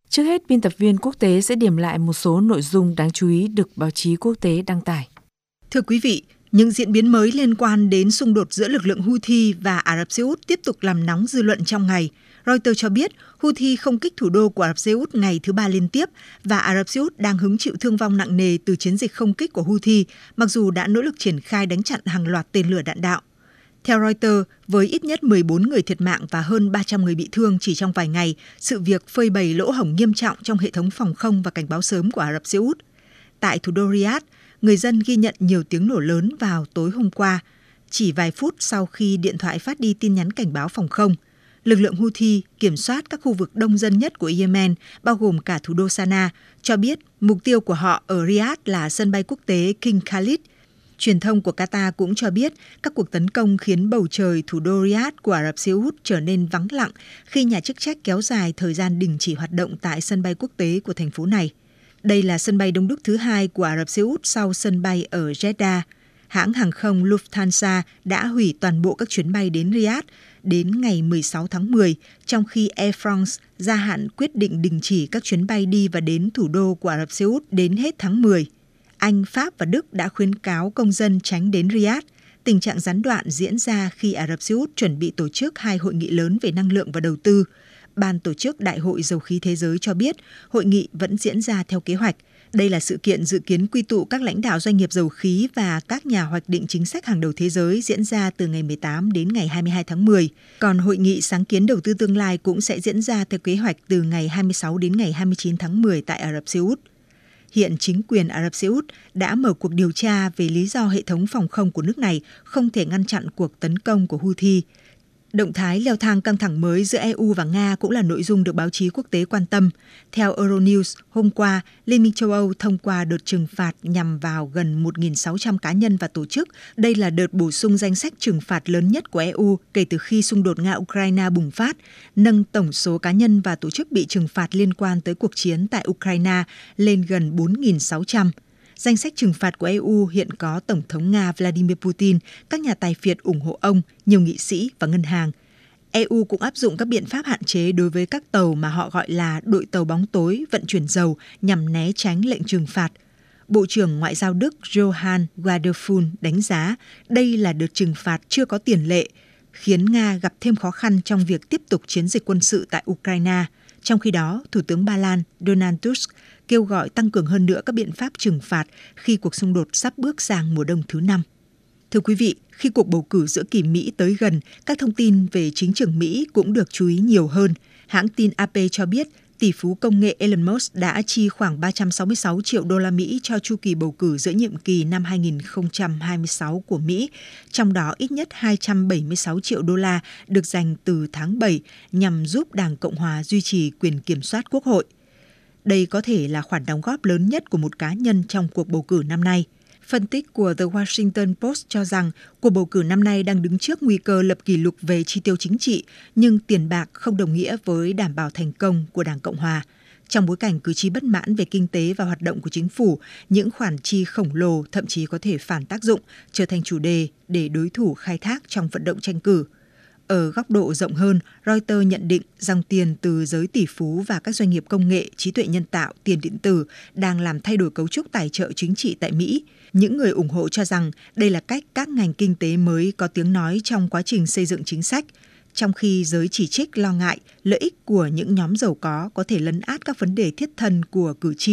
Trước hết, biên tập viên quốc tế sẽ điểm lại một số nội dung đáng chú ý được báo chí quốc tế đăng tải. Thưa quý vị, những diễn biến mới liên quan đến xung đột giữa lực lượng Houthi và Ả Rập Xê Út tiếp tục làm nóng dư luận trong ngày. Reuters cho biết Houthi không kích thủ đô của Ả Rập Xê Út ngày thứ 3 liên tiếp và Ả Rập Xê Út đang hứng chịu thương vong nặng nề từ chiến dịch không kích của Houthi, mặc dù đã nỗ lực triển khai đánh chặn hàng loạt tên lửa đạn đạo. Theo Reuters, với ít nhất 14 người thiệt mạng và hơn 300 người bị thương chỉ trong vài ngày, sự việc phơi bày lỗ hổng nghiêm trọng trong hệ thống phòng không và cảnh báo sớm của Ả Rập Xê Út. Tại thủ đô Riyadh, người dân ghi nhận nhiều tiếng nổ lớn vào tối hôm qua, chỉ vài phút sau khi điện thoại phát đi tin nhắn cảnh báo phòng không. Lực lượng Houthi kiểm soát các khu vực đông dân nhất của Yemen, bao gồm cả thủ đô Sanaa, cho biết mục tiêu của họ ở Riyadh là sân bay quốc tế King Khalid. Truyền thông của Qatar cũng cho biết các cuộc tấn công khiến bầu trời thủ đô Riyadh của Ả Rập Xê Út trở nên vắng lặng khi nhà chức trách kéo dài thời gian đình chỉ hoạt động tại sân bay quốc tế của thành phố này. Đây là sân bay đông đúc thứ hai của Ả Rập Xê Út sau sân bay ở Jeddah. Hãng hàng không Lufthansa đã hủy toàn bộ các chuyến bay đến Riyadh đến ngày 16 tháng 10, trong khi Air France gia hạn quyết định đình chỉ các chuyến bay đi và đến thủ đô của Ả Rập Xê Út đến hết tháng 10. Anh, Pháp và Đức đã khuyến cáo công dân tránh đến Riyadh. Tình trạng gián đoạn diễn ra khi Ả Rập Xê Út chuẩn bị tổ chức 2 hội nghị lớn về năng lượng và đầu tư. Ban tổ chức Đại hội Dầu khí Thế giới cho biết hội nghị vẫn diễn ra theo kế hoạch. Đây là sự kiện dự kiến quy tụ các lãnh đạo doanh nghiệp dầu khí và các nhà hoạch định chính sách hàng đầu thế giới diễn ra từ ngày 18 đến ngày 22 tháng 10. Còn hội nghị sáng kiến đầu tư tương lai cũng sẽ diễn ra theo kế hoạch từ ngày 26 đến ngày 29 tháng 10 tại Ả Rập Xê Út. Hiện chính quyền Ả Rập Xê Út đã mở cuộc điều tra về lý do hệ thống phòng không của nước này không thể ngăn chặn cuộc tấn công của Houthi. Động thái leo thang căng thẳng mới giữa EU và Nga cũng là nội dung được báo chí quốc tế quan tâm. Theo Euronews, hôm qua, Liên minh châu Âu thông qua đợt trừng phạt nhằm vào gần 1.600 cá nhân và tổ chức. Đây là đợt bổ sung danh sách trừng phạt lớn nhất của EU kể từ khi xung đột Nga-Ukraine bùng phát, nâng tổng số cá nhân và tổ chức bị trừng phạt liên quan tới cuộc chiến tại Ukraine lên gần 4.600. Danh sách trừng phạt của EU hiện có Tổng thống Nga Vladimir Putin, các nhà tài phiệt ủng hộ ông, nhiều nghị sĩ và ngân hàng. EU cũng áp dụng các biện pháp hạn chế đối với các tàu mà họ gọi là đội tàu bóng tối vận chuyển dầu nhằm né tránh lệnh trừng phạt. Bộ trưởng Ngoại giao Đức Johann Wadephul đánh giá đây là đợt trừng phạt chưa có tiền lệ, khiến Nga gặp thêm khó khăn trong việc tiếp tục chiến dịch quân sự tại Ukraine. Trong khi đó, Thủ tướng Ba Lan Donald Tusk kêu gọi tăng cường hơn nữa các biện pháp trừng phạt khi cuộc xung đột sắp bước sang mùa đông thứ 5. Thưa quý vị, khi cuộc bầu cử giữa kỳ Mỹ tới gần, các thông tin về chính trường Mỹ cũng được chú ý nhiều hơn. Hãng tin AP cho biết tỷ phú công nghệ Elon Musk đã chi khoảng 366 triệu đô la Mỹ cho chu kỳ bầu cử giữa nhiệm kỳ năm 2026 của Mỹ, trong đó ít nhất 276 triệu đô la được dành từ tháng 7 nhằm giúp Đảng Cộng hòa duy trì quyền kiểm soát Quốc hội. Đây có thể là khoản đóng góp lớn nhất của một cá nhân trong cuộc bầu cử năm nay. Phân tích của The Washington Post cho rằng cuộc bầu cử năm nay đang đứng trước nguy cơ lập kỷ lục về chi tiêu chính trị, nhưng tiền bạc không đồng nghĩa với đảm bảo thành công của Đảng Cộng hòa. Trong bối cảnh cử tri bất mãn về kinh tế và hoạt động của chính phủ, những khoản chi khổng lồ thậm chí có thể phản tác dụng, trở thành chủ đề để đối thủ khai thác trong vận động tranh cử. Ở góc độ rộng hơn, Reuters nhận định dòng tiền từ giới tỷ phú và các doanh nghiệp công nghệ, trí tuệ nhân tạo, tiền điện tử đang làm thay đổi cấu trúc tài trợ chính trị tại Mỹ. Những người ủng hộ cho rằng đây là cách các ngành kinh tế mới có tiếng nói trong quá trình xây dựng chính sách, trong khi giới chỉ trích lo ngại lợi ích của những nhóm giàu có thể lấn át các vấn đề thiết thân của cử tri.